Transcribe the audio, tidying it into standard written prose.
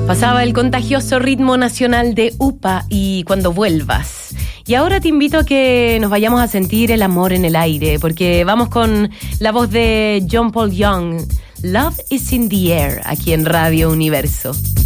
Pasaba el contagioso ritmo nacional de UPA y Cuando vuelvas. Y ahora te invito a que nos vayamos a sentir el amor en el aire, porque vamos con la voz de John Paul Young. Love is in the air, aquí en Radio Universo.